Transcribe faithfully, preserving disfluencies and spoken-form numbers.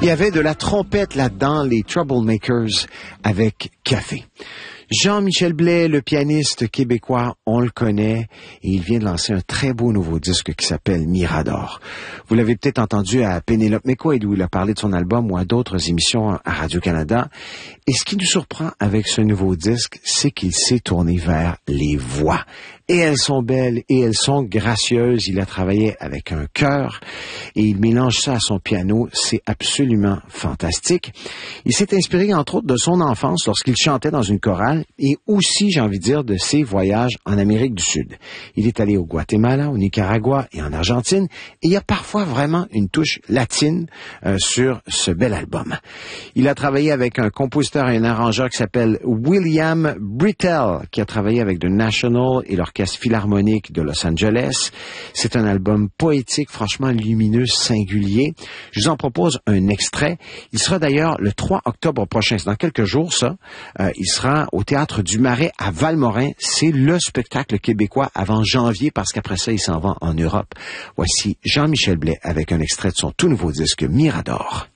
Il y avait de la trompette là-dedans, les Troublemakers avec Café. Jean-Michel Blais, le pianiste québécois, on le connaît et il vient de lancer un très beau nouveau disque qui s'appelle Mirador. Vous l'avez peut-être entendu à Pénélope McQuaid où il a parlé de son album ou à d'autres émissions à Radio-Canada. Et ce qui nous surprend avec ce nouveau disque, c'est qu'il s'est tourné vers les voix. Et elles sont belles et elles sont gracieuses. Il a travaillé avec un chœur et il mélange ça à son piano. C'est absolument fantastique. Il s'est inspiré entre autres de son enfance lorsqu'il chantait dans une chorale et aussi, j'ai envie de dire, de ses voyages en Amérique du Sud. Il est allé au Guatemala, au Nicaragua et en Argentine et il y a parfois vraiment une touche latine euh, sur ce bel album. Il a travaillé avec un compositeur et un arrangeur qui s'appelle William Britell qui a travaillé avec The National et l'Orchestre Philharmonique de Los Angeles. C'est un album poétique, franchement lumineux, singulier. Je vous en propose un extrait. Il sera d'ailleurs le trois octobre prochain. C'est dans quelques jours, ça. Euh, il sera au Théâtre du Marais à Valmorin. C'est le spectacle québécois avant janvier parce qu'après ça, il s'en va en Europe. Voici Jean-Michel Blais avec un extrait de son tout nouveau disque Mirador.